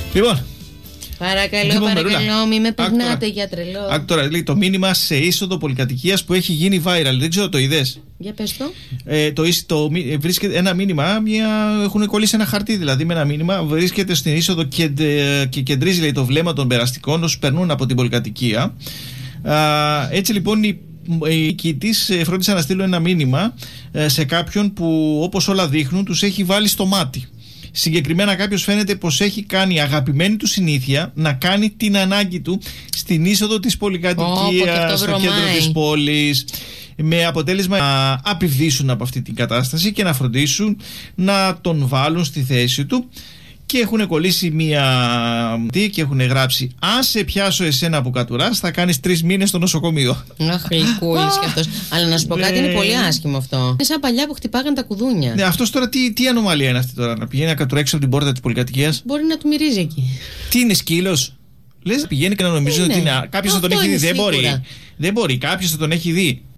Λοιπόν. Παρακαλώ, μην με περνάτε για τρελό. Τώρα λέει το μήνυμα σε είσοδο πολυκατοικίας που έχει γίνει viral. Δεν ξέρω, το είδες? Για πες το. Βρίσκεται ένα μήνυμα, έχουν κολλήσει ένα χαρτί δηλαδή με ένα μήνυμα. Βρίσκεται στην είσοδο και κεντρίζει, λέει, το βλέμμα των περαστικών όσους περνούν από την πολυκατοικία. Έτσι λοιπόν οι οίκοι της φρόντισαν να στείλουν ένα μήνυμα σε κάποιον που, όπως όλα δείχνουν, τους έχει βάλει στο μάτι. Συγκεκριμένα κάποιος φαίνεται πως έχει κάνει αγαπημένη του συνήθεια να κάνει την ανάγκη του στην είσοδο της πολυκατοικίας, στο κέντρο της πόλης, με αποτέλεσμα να απειβδίσουν από αυτή την κατάσταση και να φροντίσουν να τον βάλουν στη θέση του. Και έχουν κολλήσει και έχουν γράψει: αν σε πιάσω εσένα που κατουράς, θα κάνεις 3 μήνες στο νοσοκομείο. Αχ, γλυκούλης κι αυτός. Αλλά να σου πω κάτι, είναι πολύ άσχημο αυτό. Είναι σαν παλιά που χτυπάγαν τα κουδούνια. Ναι, αυτός τώρα τι ανομαλία είναι αυτή τώρα? Να πηγαίνει να κατουρέξει από την πόρτα της πολυκατοικίας. Μπορεί να του μυρίζει εκεί. Τι είναι, σκύλος? Λες, πηγαίνει και να νομίζει ότι είναι. Κάποιος θα τον έχει δει? Δεν μπορεί. Κάποιος θα τον έχει δει.